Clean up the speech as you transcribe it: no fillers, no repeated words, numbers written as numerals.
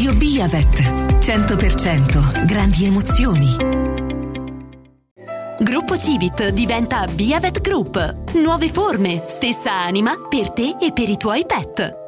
Radio Biavet. 100% grandi emozioni. Gruppo Civit diventa Biavet Group. Nuove forme, stessa anima per te e per i tuoi pet.